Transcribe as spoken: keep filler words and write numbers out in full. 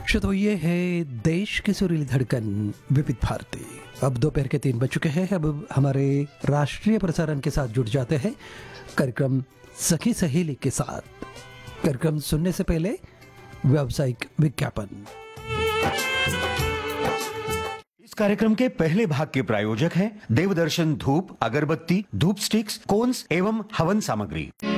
तो ये है देश की सुरीली धड़कन विविध भारती। अब दोपहर के तीन बज चुके हैं। अब हमारे राष्ट्रीय प्रसारण के साथ जुड़ जाते हैं कार्यक्रम सखी सहेली के साथ। कार्यक्रम सुनने से पहले व्यावसायिक विज्ञापन। इस कार्यक्रम के पहले भाग के प्रायोजक हैं देवदर्शन धूप, अगरबत्ती, धूप स्टिक्स, कोन्स एवं हवन सामग्री।